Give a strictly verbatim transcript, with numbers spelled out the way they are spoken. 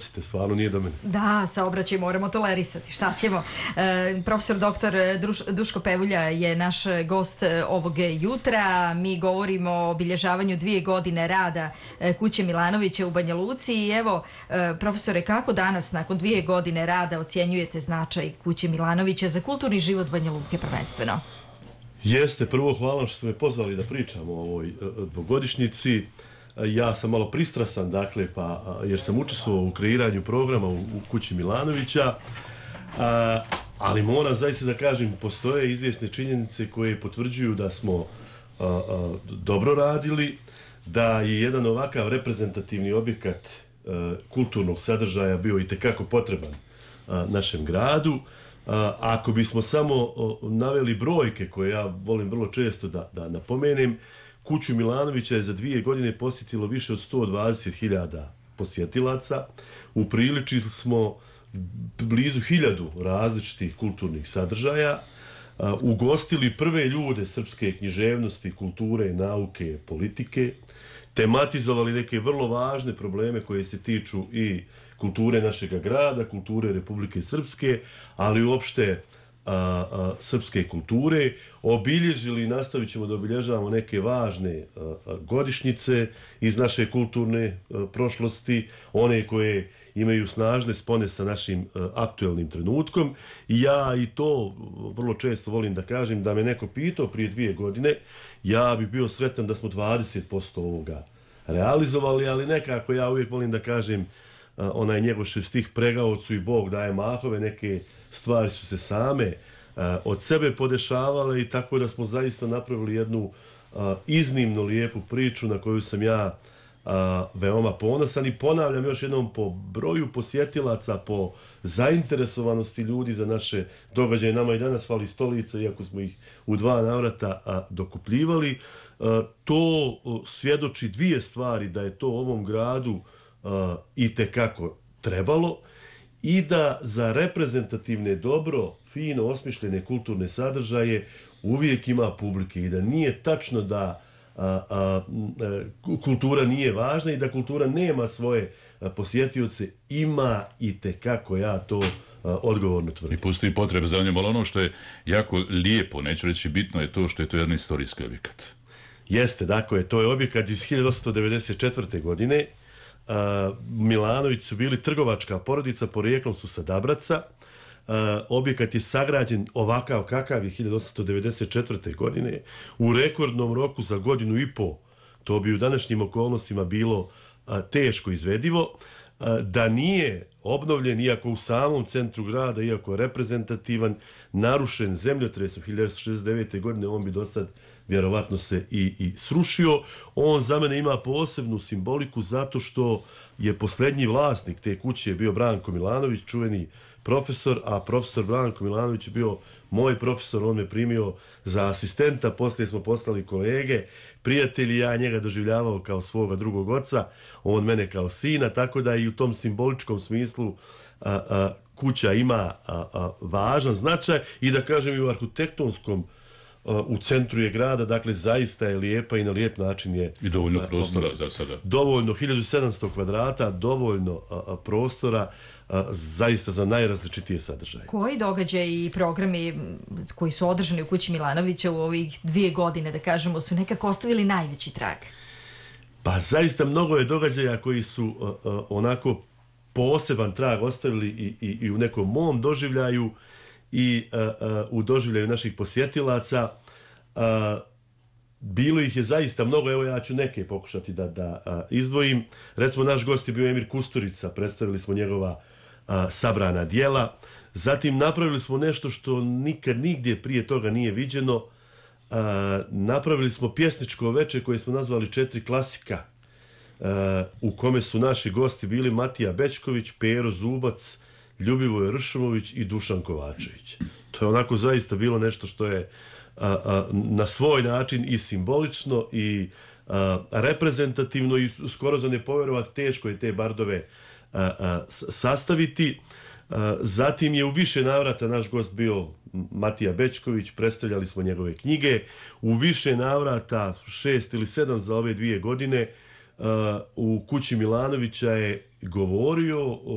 recite, stvarno nije do mene. Da, saobraćaj moramo tolerisati, šta ćemo. E, profesor doktor Druš, Duško Pevulja je naš gost ovog jutra. Mi govorimo o obilježavanju dvije godine rada Kuće Milanovića u Banja Luci i evo, e, profesore, kako danas nakon dvije godine rada ocjenjujete značaj Kuće Milanovića za kulturni život Banja Luke prvenstveno? Jeste, prvo hvala što ste me pozvali da pričamo o ovoj dvogodišnjici. Ja sam malo pristrasan, dakle, pa, jer sam učestvovao u kreiranju programa u, u Kući Milanovića, a, ali moram zaista da kažem, postoje izvjesne činjenice koje potvrđuju da smo a, a, dobro radili, da je jedan ovakav reprezentativni objekat a, kulturnog sadržaja bio itekako potreban a, našem gradu. A, ako bismo samo o, naveli brojke koje ja volim vrlo često da, da napomenem, Kuću Milanovića je za dvije godine posjetilo više od sto dvadeset hiljada posjetilaca. Upriličili smo blizu hiljadu različitih kulturnih sadržaja. Ugostili prve ljude srpske književnosti, kulture, nauke, politike. Tematizovali neke vrlo važne probleme koje se tiču i kulture našega grada, kulture Republike Srpske, ali uopšte A, a, srpske kulture, obilježili i nastavit ćemo da obilježavamo neke važne a, a, godišnjice iz naše kulturne a, prošlosti, one koje imaju snažne spone sa našim a, aktuelnim trenutkom. I ja i to vrlo često volim da kažem, da me neko pitao prije dvije godine, ja bi bio sretan da smo dvadeset posto ovoga realizovali, ali nekako ja uvijek volim da kažem, a, onaj Njegošev stih pregaocu i Bog daje mahove, neke stvari su se same a, od sebe podešavale i tako da smo zaista napravili jednu a, iznimno lijepu priču na koju sam ja a, veoma ponosan i ponavljam još jednom po broju posjetilaca, po zainteresovanosti ljudi za naše događaje. Nama i danas fali stolica, iako smo ih u dva navrata a, dokupljivali. A, to a, svjedoči dvije stvari, da je to ovom gradu a, itekako trebalo i da za reprezentativne, dobro, fino osmišljene kulturne sadržaje uvijek ima publike i da nije tačno da a, a, a, kultura nije važna i da kultura nema svoje a, posjetioce, ima itekako, ja to a, odgovorno tvrdim. I postoji potreba za njom, ali ono što je jako lijepo, neću reći bitno, je to što je to jedan istorijski objekat. Jeste, dakle, to je objekat iz hiljadu osamsto devedeset četvrte. godine. Uh, Milanović su bili trgovačka porodica, porijeklom su sa Dabraca. Uh, objekat je sagrađen ovakav kakav je hiljadu osamsto devedeset četvrte. godine u rekordnom roku za godinu i po. To bi u današnjim okolnostima bilo uh, teško izvedivo. Uh, da nije obnovljen, iako u samom centru grada, iako reprezentativan, narušen zemljotresom hiljadu devetsto šezdeset devete. godine, on bi do sad vjerovatno se i, i srušio. On za mene ima posebnu simboliku zato što je posljednji vlasnik te kuće bio Branko Milanović, čuveni profesor, a profesor Branko Milanović je bio moj profesor, on me primio za asistenta, poslije smo postali kolege, prijatelji, ja njega doživljavao kao svoga drugog oca, on mene kao sina, tako da i u tom simboličkom smislu a, a, kuća ima a, a, važan značaj i da kažem i u arhitektonskom u centru je grada, dakle zaista je lijepa i na lijep način je... I dovoljno prostora a, za sada. Dovoljno, hiljadu sedamsto kvadrata, dovoljno a, a, prostora a, zaista za najrazličitije sadržaje. Koji događaj i programi koji su održani u Kući Milanovića u ovih dvije godine, da kažemo, su nekako ostavili najveći trag? Pa zaista mnogo je događaja koji su a, a, onako poseban trag ostavili i, i, i u nekom mom doživljaju i uh, uh, u doživljaju naših posjetilaca. Uh, bilo ih je zaista mnogo, evo ja ću neke pokušati da, da uh, izdvojim. Recimo, naš gost je bio Emir Kusturica, predstavili smo njegova uh, sabrana dijela. Zatim napravili smo nešto što nikad nigdje prije toga nije viđeno. Uh, napravili smo pjesničko veče koje smo nazvali Četiri klasika, uh, u kome su naši gosti bili Matija Bećković, Pero Zubac, Ljubivoje Ršumović i Dušan Kovačević. To je onako zaista bilo nešto što je a, a, na svoj način i simbolično i a, reprezentativno i skoro za ne povjerovati, teško je te bardove a, a, sastaviti. A, zatim je u više navrata naš gost bio Matija Bećković, predstavljali smo njegove knjige. U više navrata, šest ili sedam za ove dvije godine, a, u Kući Milanovića je govorio